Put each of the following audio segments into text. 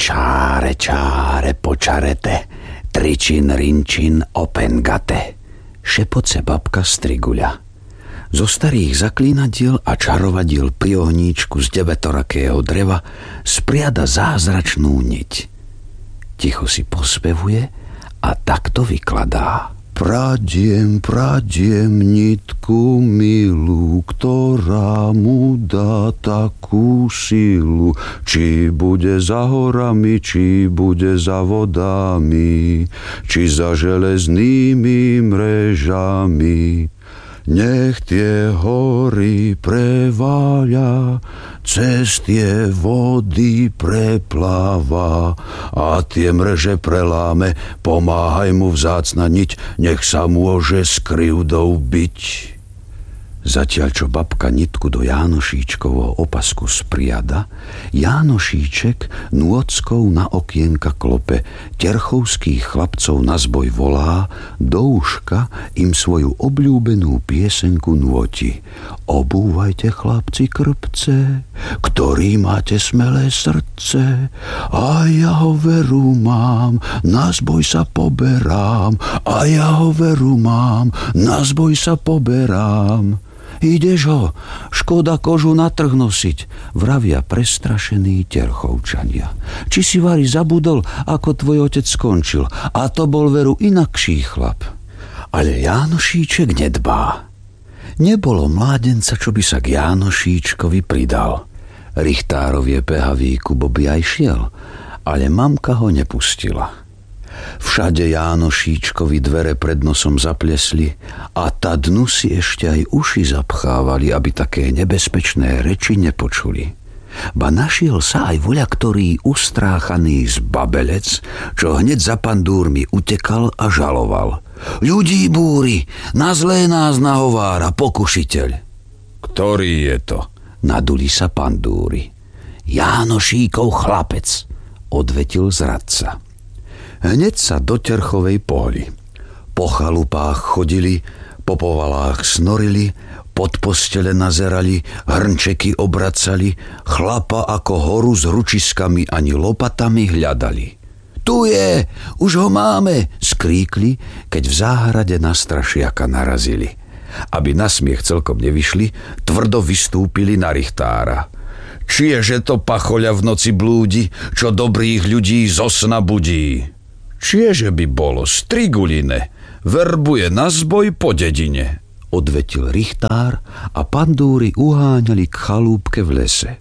Čáre, čáre, počarete, tričin, rinčin, opengate, šepoce babka Striguľa. Zo starých zaklínadiel a čarovadiel pri ohníčku z 9-rakého dreva spriada zázračnú niť. Ticho si pospevuje a takto vykladá. Pradiem nitku milú, ktorá mu dá takú silu, či bude za horami, či bude za vodami, či za železnými mrežami. Nech tie hory preváľa, cez tie vody prepláva a tie mreže preláme, pomáhaj mu vzácna niť, nech sa môže s krivdou byť. Zatiaľ, čo babka nitku do Jánošíčkovho opasku spriada, Jánošíček nôckou na okienka klope, terchovských chlapcov na zboj volá, do uška im svoju obľúbenú piesenku nôti. Obúvajte, chlapci, krpce, ktorí máte smelé srdce, a ja ho veru mám, na zboj sa poberám, a ja ho veru mám, na zboj sa poberám. Ideš ho, škoda kožu na trh nosiť, vravia prestrašení terchovčania. Či si vari zabudol, ako tvoj otec skončil, a to bol veru inakší chlap. Ale Jánošíček nedbá. Nebolo mládenca, čo by sa k Jánošíčkovi pridal. Richtárovie pehavíku by aj šiel, ale mamka ho nepustila. Všade Jánošíčkovi dvere pred nosom zaplesli a tá dnu si ešte aj uši zapchávali, aby také nebezpečné reči nepočuli. Ba našiel sa aj voľa, ktorý ustráchaný zbabelec, čo hneď za pandúrmi utekal a žaloval. Ľudí búri, na zlé nás nahovára pokušiteľ. Ktorý je to? Naduli sa pandúry. Jánošíkov chlapec, odvetil zradca. Hneď sa do Terchovej pohli. Po chalupách chodili, po povalách snorili, pod postele nazerali, hrnčeky obracali, chlapa ako horu s ručiskami ani lopatami hľadali. Tu je, už ho máme, skríkli, keď v záhrade na strašiaka narazili. Aby na smiech celkom nevyšli, tvrdo vystúpili na richtára. Čieže to pachoľa v noci blúdi, čo dobrých ľudí zo sna budí? Čieže by bolo Striguline, verbuje na zboj po dedine, odvetil richtár a pandúry uháňali k chalúbke v lese.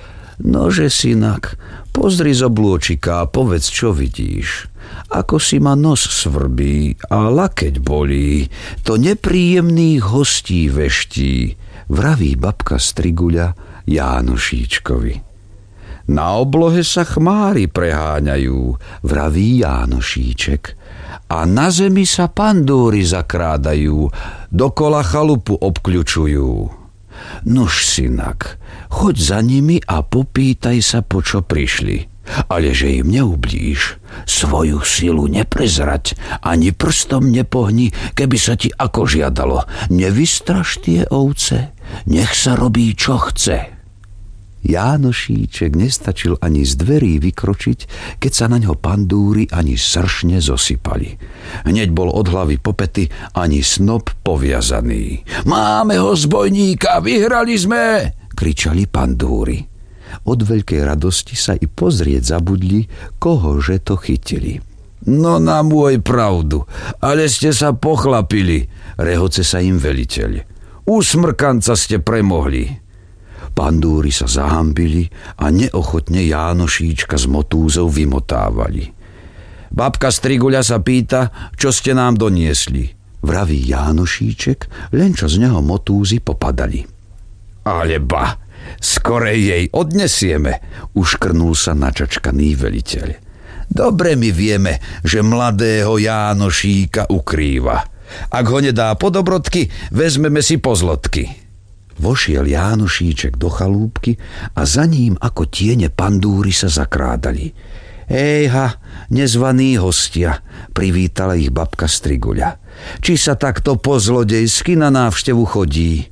Nože, synak, pozri z oblôčika a povedz, čo vidíš. Ako si ma nos svrbí a lakeť bolí, to nepríjemných hostí veští, vraví babka Striguľa Jánošíčkovi. Na oblohe sa chmáry preháňajú, vraví Jánošíček, a na zemi sa pandúry zakrádajú, dokola chalupu obkľučujú. Nuž, synak, choď za nimi a popýtaj sa, po čo prišli. Ale že im neublíž, svoju silu neprezrať, ani prstom nepohni, keby sa ti ako žiadalo. Nevystraš tie ovce, nech sa robí, čo chce. Jánošíček nestačil ani z dverí vykročiť, keď sa na ňo pandúry ani sršne zosypali. Hneď bol od hlavy popety ani snop poviazaný. Máme ho, zbojníka, vyhrali sme, kričali pandúry. Od veľkej radosti sa i pozrieť zabudli, kohože to chytili. No na môj pravdu, ale ste sa pochlapili, rehoce sa im veliteľ. Usmrkanca ste premohli. Pandúry sa zahambili a neochotne Jánošíčka s motúzou vymotávali. Babka Striguľa sa pýta, čo ste nám doniesli, vraví Jánošíček, len čo z neho motúzy popadali. Ale ba, skorej jej odnesieme, uškrnul sa načačkaný veliteľ. Dobre my vieme, že mladého Jánošíka ukrýva. Ak ho nedá po dobrodky, vezmeme si pozlotky. Vošiel Jánošíček do chalúbky a za ním ako tiene pandúry sa zakrádali. Ejha, nezvaní hostia, privítala ich babka Striguľa. Či sa takto po zlodejsky na návštevu chodí?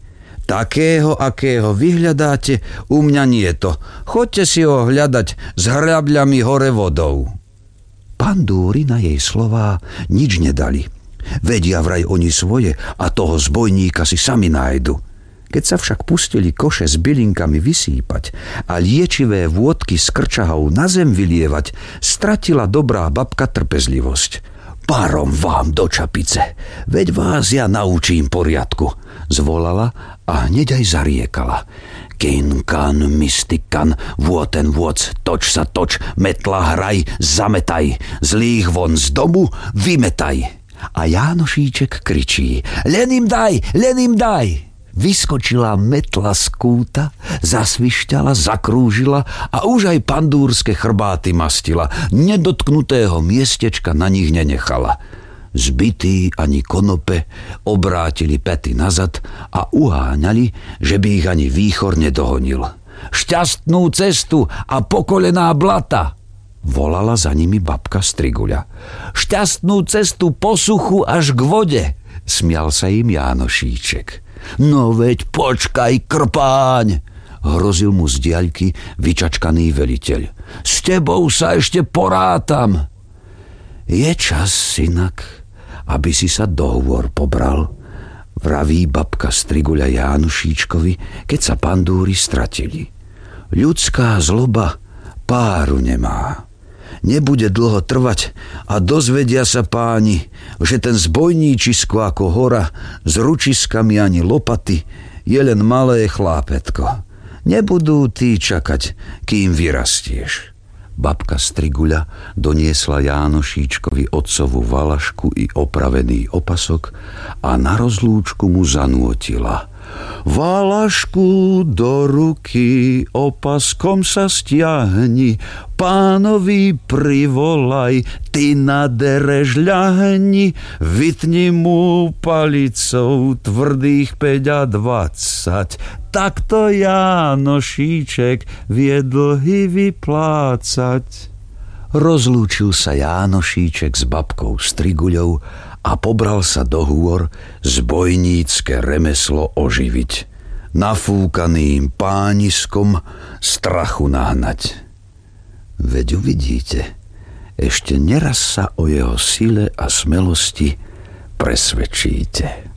Takého, akého vyhľadáte, u mňa nie je to. Choďte si ho hľadať s hrabľami hore vodou. Pandúry na jej slová nič nedali. Vedia vraj oni svoje a toho zbojníka si sami nájdu. Keď sa však pustili koše s bylinkami vysýpať a liečivé vôdky z krčahov na zem vylievať, stratila dobrá babka trpezlivosť. Párom vám do čapice, veď vás ja naučím poriadku, zvolala a hneď aj zariekala. Kinkan, mystikan, vôten vôc, toč sa toč, metla hraj, zametaj, zlých von z domu, vymetaj. A Jánošíček kričí, len im daj. Vyskočila metla z kúta, zasvišťala, zakrúžila a už aj pandúrske chrbáty mastila. Nedotknutého miestečka na nich nenechala. Zbití ani konope obrátili päty nazad a uháňali, že by ich ani výchor nedohonil. Šťastnú cestu a pokolená blata, volala za nimi babka Striguľa. Šťastnú cestu po suchu až k vode, smial sa im Jánošíček. No veď počkaj, krpáň, hrozil mu z diaľky vyčačkaný veliteľ. S tebou sa ešte porátam. Je čas, synak, aby si sa dohovor pobral, vraví babka Striguľa Jánošíčkovi, keď sa pandúry stratili. Ľudská zloba páru nemá. Nebude dlho trvať a dozvedia sa páni, že ten zbojníčisko ako hora s ručiskami ani lopaty je len malé chlápetko. Nebudú tí čakať, kým vyrastieš. Babka Striguľa doniesla Jánošíčkovi otcovú valašku i opravený opasok a na rozlúčku mu zanútila. Valašku do ruky, opaskom sa stiahni, pánovi privolaj, ty na derež ľahni, vytni mu palicou tvrdých 5 a 20. Takto Jánošíček vie dlhy vyplácať. Rozlúčil sa Jánošíček s babkou Striguľou a pobral sa do hôr zbojnícke remeslo oživiť, nafúkaným pániskom strachu nahnať. Veď uvidíte, ešte neraz sa o jeho sile a smelosti presvedčíte.